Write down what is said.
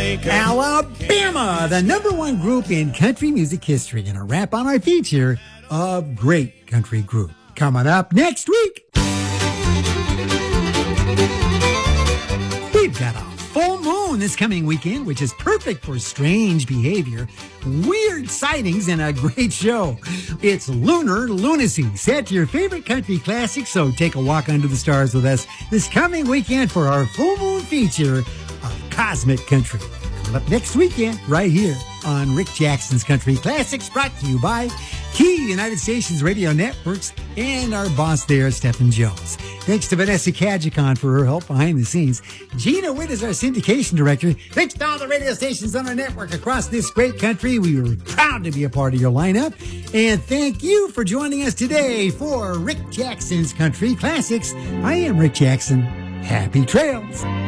Alabama, the number one group in country music history, and a wrap on our feature of great country group. Coming up next week, we've got a full moon this coming weekend, which is perfect for strange behavior, weird sightings, and a great show. It's Lunar Lunacy, set to your favorite country classics, so take a walk under the stars with us this coming weekend for our full moon feature of Cosmic Country. Coming up next weekend, right here on Rick Jackson's Country Classics, brought to you by Key United Stations Radio Networks and our boss there, Stephen Jones. Thanks to Vanessa Kajikon for her help behind the scenes. Gina Witt is our syndication director. Thanks to all the radio stations on our network across this great country. We are proud to be a part of your lineup. And thank you for joining us today for Rick Jackson's Country Classics. I am Rick Jackson. Happy trails.